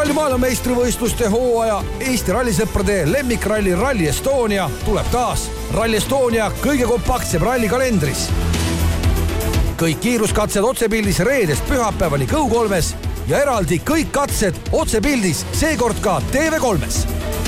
ralli maailmameistrivõistluste hooaja Eesti rallisõprade lemmikralli Rally Estonia tuleb taas Rally Estonia kõige kompaktsem ralli kalendris. Kõik kiiruskatsed otsepildis reedest pühapäevani Go3-s ja eraldi kõik katsed otsepildis, seekord ka TV3-s.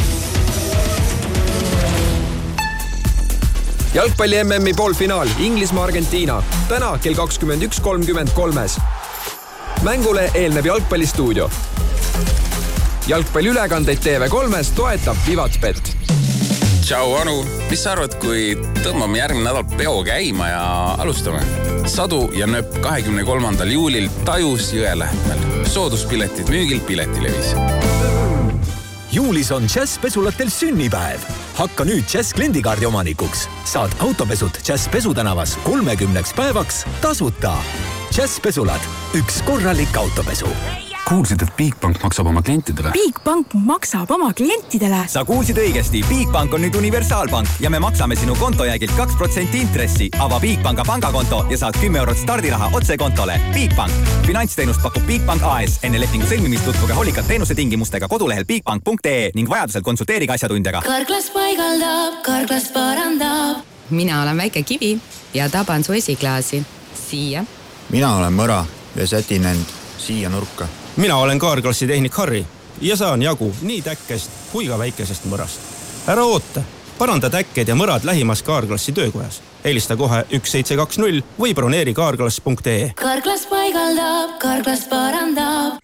Jalgpalli MM-i poolfinaal Inglismaa-Argentiina täna kell 21.33. Mängule eelneb jalgpallistuudio. Jalgpalliülekandeid TV3-s toetab Vivatspet. Tšau, Anu. Mis sa arvad, kui tõmbame järgmine nädal peo käima ja alustame? Sadu ja Nööp 23. juulil Tajus Jõelähtmel. Sooduspiletid müügil Piletilevis. Juulis on Jazz-pesulatel sünnipäev. Hakka nüüd Jazz kliendikaardi omanikuks. Saad autopesud Jazz Pesutänavas 30 päevaks tasuta. Jazz-pesulad, üks korralik autopesu. Kuulsid, et Bigbank maksab oma klientidele? Bigbank maksab oma klientidele? Sa kuulsid õigesti. Bigbank on nüüd universaalpank ja me maksame sinu kontojäägilt 2% intressi. Ava Bigbanka pangakonto ja saad 10 eurot stardiraha otse kontole. Bigbank. Finantsteenust pakub Bigbank AS. Enne lepingu sõlmimist tutvuge hoolikalt teenuse tingimustega kodulehel bigbank.ee ning vajadusel konsulteerige asjatundjaga. Karklas paigaldab, Karklas parandab. Mina olen väike kivi ja taban su esiklaasi. Siia. Mina olen mõra ja sätin end siia nurka. Mina olen Karklassi tehnik Harri ja saan jagu nii täkkest kui ka väikesest mõrast. Ära oota, paranda täkked ja mõrad lähimas Karklassi töökojas. Helista kohe 1720 või broneeri karklas.ee. Karklas paigaldab, Karklas parandab.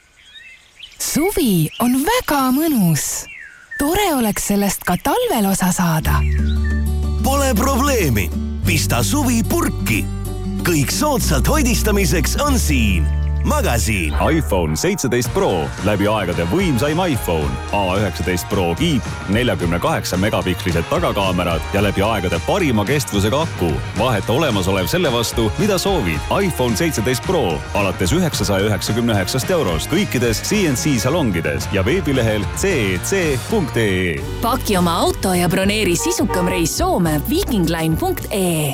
Suvi on väga mõnus. Tore oleks sellest ka talvel osa saada. Pole probleemi. Pista suvi purki. Kõik soodsalt hoidistamiseks on siin. Magasiin. iPhone 17 Pro, läbi aegade võimsaim iPhone. A19 Pro kiip, 48 megapikslised tagakaamerad ja läbi aegade parima kestvusega aku. Vaheta olemasolev selle vastu, mida soovid. iPhone 17 Pro, alates 999 eurost kõikides CNC salongides ja veebilehel cec.ee. Paki oma auto ja broneeri sisukam reis Soome vikingline.ee.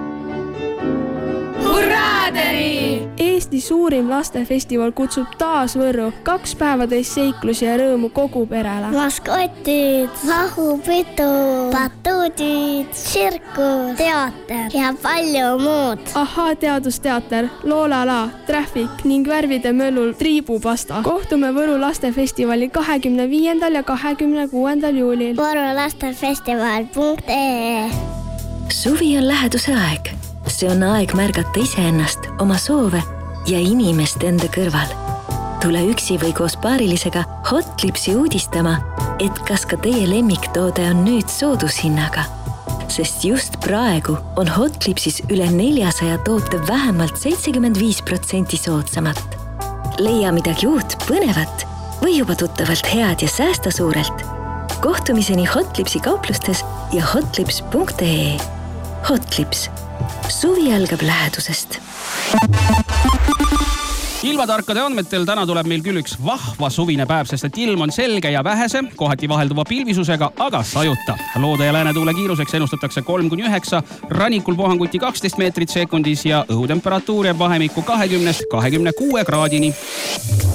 Hurraaderi! Eesti suurim lastefestival kutsub taas Võrru 2 päevadest seiklusi ja rõõmu kogu perele. Maskotid, lahupidu, batuudid, tsirkus, teater ja palju muud. Ahaa teadusteater, Loolala, Traffic ning värvide möllul Triibupasta. Kohtume Võru lastefestivali 25. ja 26. juulil. Võrulastefestival.ee. Suvi on läheduse aeg. See on aeg märgata iseennast, oma soove ja inimest enda kõrval. Tule üksi või koos paarilisega Hotlipsi uudistama, et kas ka teie lemmiktoode on nüüd soodushinnaga. Sest just praegu on Hotlipsis üle 400 toote vähemalt 75% soodsamat. Leia midagi uut, põnevat või juba tuttavalt head ja säästa suurelt. Kohtumiseni Hotlipsi kauplustes ja hotlips.ee. Hotlips. Suvi algab lähedusest. Ilmatarkade andmetel täna tuleb meil küll üks vahva suvine päev, sest et ilm on selge ja vähese, kohati vahelduva pilvisusega, aga sajuta. Loode ja läänetuule kiiruseks ennustatakse 3-9, rannikul puhanguti 12 meetrit sekundis ja õhutemperatuur jääb vahemikku 20-26 kraadini.